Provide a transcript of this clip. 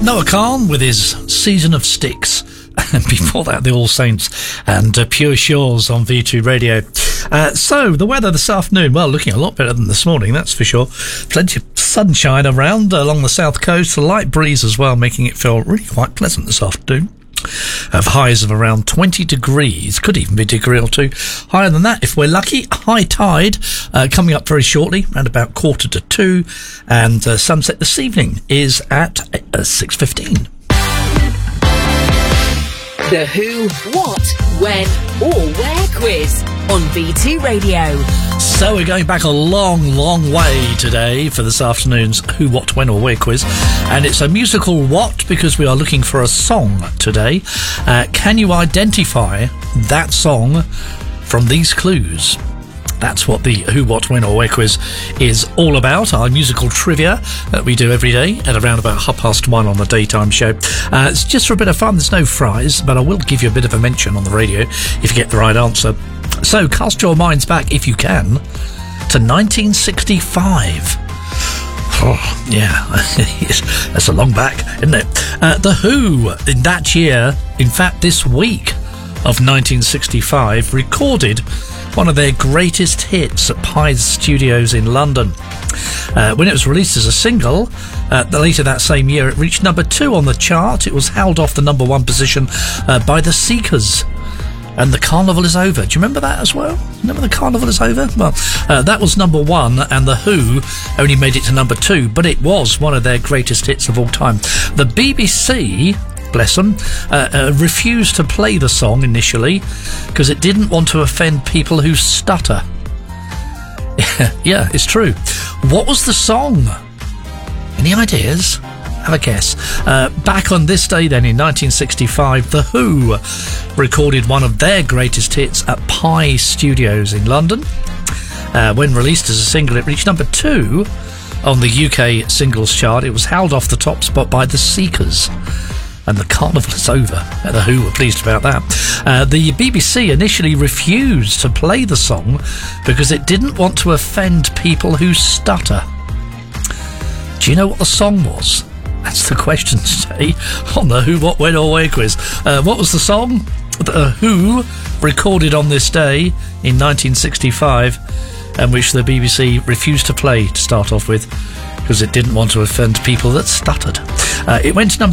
Noah Kahan with his Season of Sticks. And before that, the All Saints and Pure Shores on V2 Radio. So, the weather this afternoon, well, looking a lot better than this morning, that's for sure. Plenty of sunshine around along the south coast, a light breeze as well, making it feel really quite pleasant this afternoon. Of highs of around 20 degrees, could even be a degree or two higher than that if we're lucky. High tide coming up very shortly, around about 1:45, and sunset this evening is at 6:15. The Who, What, When or Where quiz on V2 Radio. So we're going back a long, long way today for this afternoon's Who, What, When or Where quiz. And it's a musical what, because we are looking for a song today. Can you identify that song from these clues? That's what the Who, What, When or Where quiz is all about, our musical trivia that we do every day at around about 1:30 on the daytime show. It's just for a bit of fun. There's no prize, but I will give you a bit of a mention on the radio if you get the right answer. So cast your minds back, if you can, to 1965. Oh, yeah, that's a long back, isn't it? The Who, in that year, in fact this week of 1965, recorded one of their greatest hits at Pies Studios in London. When it was released as a single, later that same year, it reached number 2 on the chart. It was held off the number 1 position by The Seekers. And The Carnival Is Over. Do you remember that as well? Remember The Carnival Is Over? Well, that was number 1, and The Who only made it to number 2, but it was one of their greatest hits of all time. The BBC, bless them, refused to play the song initially because it didn't want to offend people who stutter. Yeah, it's true. What was the song? Any ideas? Have a guess. Back on this day then, in 1965, The Who recorded one of their greatest hits at Pies Studios in London. When released as a single, it reached number 2 on the UK singles chart. It was held off the top spot by The Seekers. And The Carnival Is Over. The Who were pleased about that. The BBC initially refused to play the song because it didn't want to offend people who stutter. Do you know what the song was? That's the question today on the Who, What, When or Where quiz. What was the song The Who recorded on this day in 1965 and which the BBC refused to play to start off with because it didn't want to offend people that stuttered? It went to number